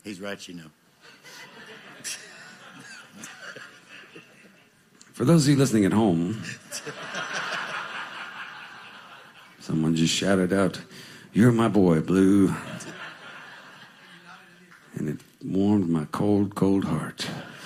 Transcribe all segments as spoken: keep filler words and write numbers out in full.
He's right, you know. For those of you listening at home, someone just shouted out, "You're my boy, Blue." And it warmed my cold, cold heart.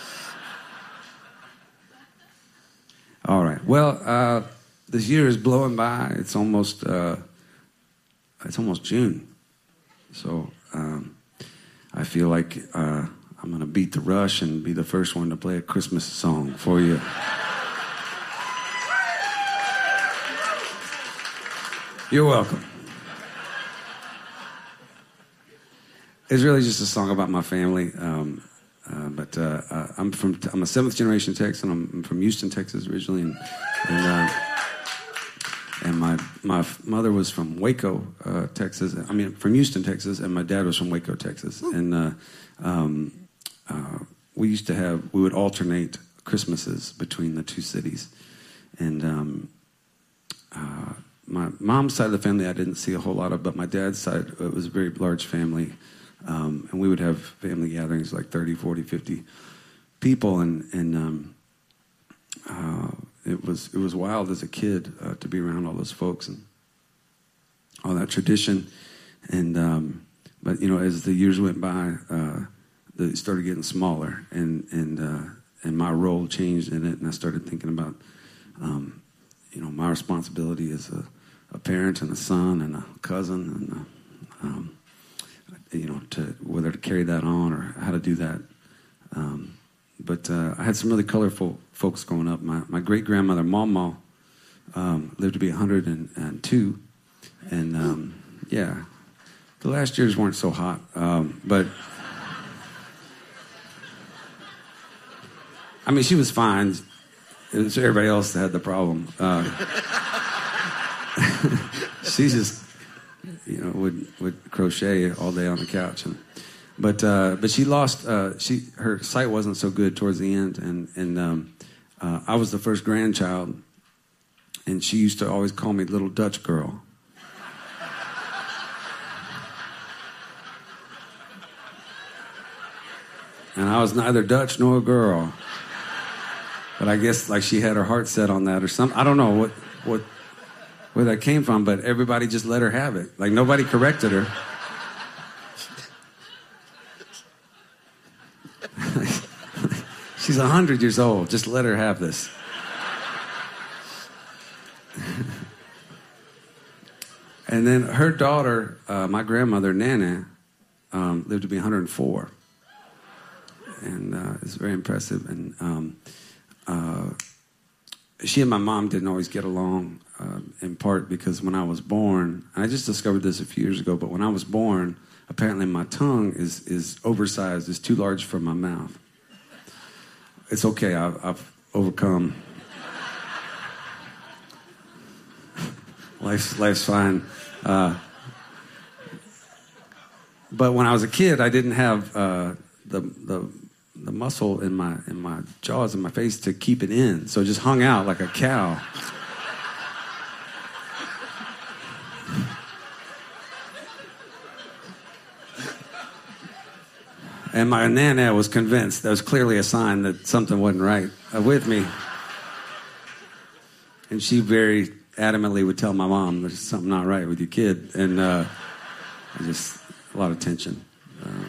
All right. Well, uh, this year is blowing by. It's almost uh, it's almost June. So um, I feel like uh, I'm going to beat the rush and be the first one to play a Christmas song for you. You're welcome. It's really just a song about my family. Um, uh, but uh, uh, I'm from I'm a seventh generation Texan. I'm, I'm from Houston, Texas originally, and and, uh, and my my mother was from Waco, uh, Texas. I mean, from Houston, Texas, and my dad was from Waco, Texas. And uh, um, uh, we used to have we would alternate Christmases between the two cities, and. Um, uh, My mom's side of the family I didn't see a whole lot of, but my dad's side, it was a very large family. Um, and we would have family gatherings like thirty, forty, fifty people. And, and um, uh, it was it was wild as a kid uh, to be around all those folks and all that tradition. And um, But, you know, as the years went by, uh, the, it started getting smaller. And, and, uh, and my role changed in it. And I started thinking about, um, you know, my responsibility as a a parent and a son and a cousin, and a, um, you know, to whether to carry that on or how to do that. Um, but uh, I had some really colorful folks growing up. My my great grandmother Mama um, lived to be one hundred two, and um, yeah, the last years weren't so hot, um, but I mean, she was fine. It was everybody else that had the problem. Uh, she just, you know, would would crochet all day on the couch, and but uh, but she lost. Uh, she her sight wasn't so good towards the end, and and um, uh, I was the first grandchild, and she used to always call me Little Dutch Girl. And I was neither Dutch nor a girl, but I guess like she had her heart set on that or something. I don't know what what. where that came from, but everybody just let her have it. Like, nobody corrected her. She's a hundred years old. Just let her have this. And then her daughter, uh, my grandmother, Nana, um, lived to be one hundred four. And uh, it's very impressive. And um, uh, she and my mom didn't always get along. Uh, in part because when I was born, and I just discovered this a few years ago, but when I was born, apparently my tongue is is oversized, is too large for my mouth. It's okay, I've, I've overcome. life's, life's fine. Uh, but when I was a kid, I didn't have uh, the the the muscle in my in my jaws and my face to keep it in, so it just hung out like a cow. And my nana was convinced that was clearly a sign that something wasn't right uh, with me. And she very adamantly would tell my mom, there's something not right with your kid. And uh, just a lot of tension. Uh,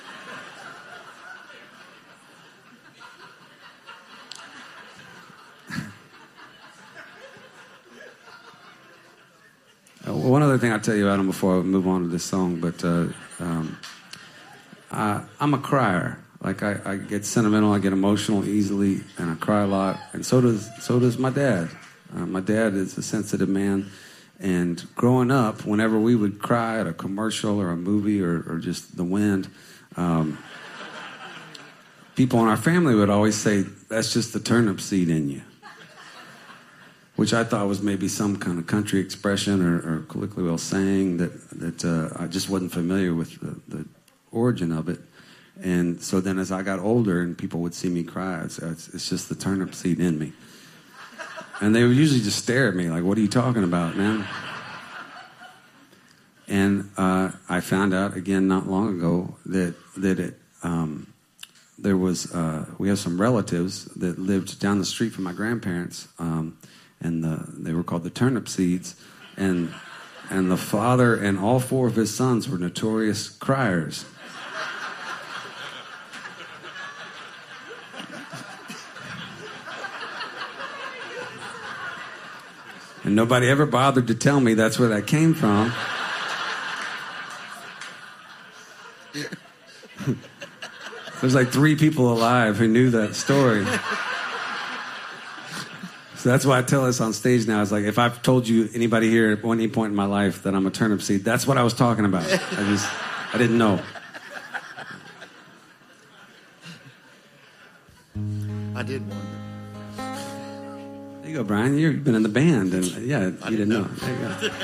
one other thing I'll tell you, Adam, before I move on to this song, but uh, um, I, I'm a crier. Like I, I get sentimental, I get emotional easily, and I cry a lot. And so does so does my dad. Uh, my dad is a sensitive man, and growing up, whenever we would cry at a commercial or a movie or, or just the wind, um, people in our family would always say, "That's just the turnip seed in you," which I thought was maybe some kind of country expression or, or colloquial saying that that uh, I just wasn't familiar with the, the origin of it. And so then as I got older and people would see me cry, it's, it's, it's just the turnip seed in me. And they would usually just stare at me like, what are you talking about, man? and uh, I found out again not long ago that that it um, there was uh, we have some relatives that lived down the street from my grandparents, um, and the, they were called the Turnipseeds, and and the father and all four of his sons were notorious criers. And nobody ever bothered to tell me that's where that came from. There's like three people alive who knew that story. So that's why I tell this on stage now. It's like, if I've told you, anybody here at any point in my life, that I'm a turnip seed, that's what I was talking about. I just, I didn't know. I did wonder. There you go, Brian. You've been in the band, and yeah, you I didn't didn't know. know. There you go.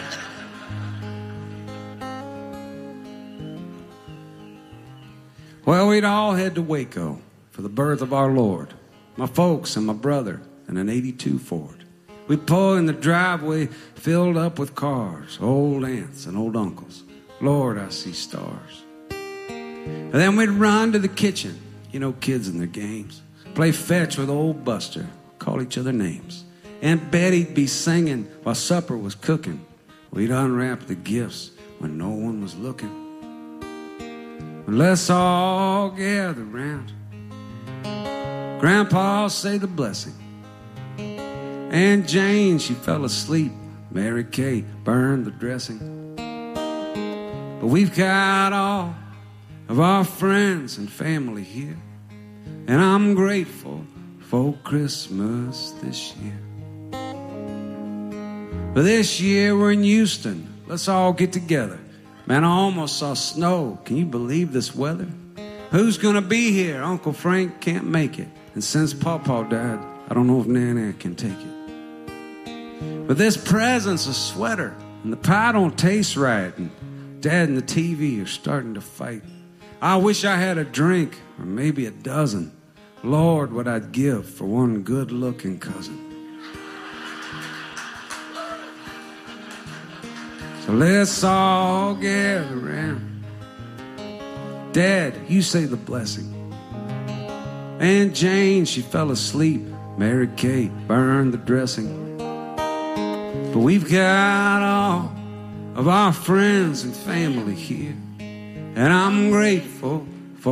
Well, we'd all head to Waco for the birth of our Lord. My folks and my brother and an eighty-two Ford. We'd pull in the driveway filled up with cars, old aunts and old uncles. Lord, I see stars. And then we'd run to the kitchen, you know, kids and their games. Play fetch with old Buster, call each other names. Aunt Betty'd be singing while supper was cooking. We'd unwrap the gifts when no one was looking. Let's all gather round. Grandpa'll say the blessing. Aunt Jane, she fell asleep. Mary Kay burned the dressing. But we've got all of our friends and family here, and I'm grateful for Christmas this year. But this year we're in Houston. Let's all get together. Man, I almost saw snow. Can you believe this weather? Who's gonna be here? Uncle Frank can't make it. And since Pawpaw died, I don't know if Nana can take it. But this present's a sweater, and the pie don't taste right, and Dad and the T V are starting to fight. I wish I had a drink, or maybe a dozen. Lord, what I'd give for one good-looking cousin. So let's all gather around. Dad, you say the blessing. Aunt Jane, she fell asleep. Mary Kay burned the dressing. But we've got all of our friends and family here, and I'm grateful